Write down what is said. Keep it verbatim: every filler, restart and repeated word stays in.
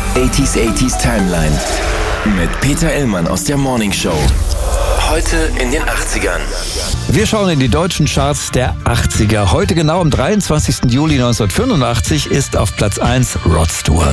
achtziger achtziger Timeline mit Peter Illmann aus der Morning Show. Heute in den achtzigern. Wir schauen in die deutschen Charts der achtziger. Heute genau am dreiundzwanzigsten Juli neunzehnhundertfünfundachtzig ist auf Platz eins Rod Stewart.